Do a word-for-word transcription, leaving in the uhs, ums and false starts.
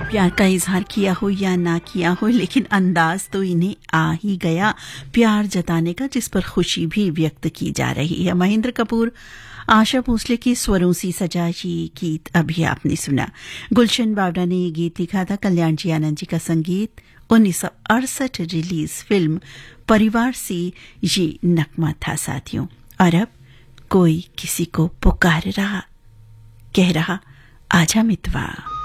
प्यार का इजहार किया हो या ना किया हो, लेकिन अंदाज तो इन्हें आ ही गया प्यार जताने का, जिस पर खुशी भी व्यक्त की जा रही है। महेंद्र कपूर, आशा भोसले की स्वरों से सजा ये गीत अभी आपने सुना। गुलशन बावड़ा ने ये गीत लिखा था, कल्याण जी आनंद जी का संगीत। उन्नीस सौ अड़सठ रिलीज फिल्म परिवार से ये नगमा था साथियों। और अब कोई किसी को पुकार रहा, कह रहा आजा मितवा।